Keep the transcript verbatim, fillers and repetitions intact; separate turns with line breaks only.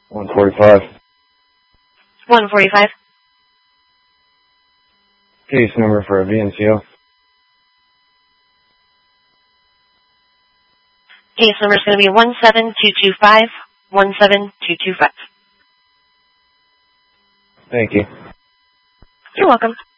one forty-five.
one forty-five.
Case number for a V N C O.
Case number is going to be one seven two two five, one seven two two five.
Thank you.
You're welcome.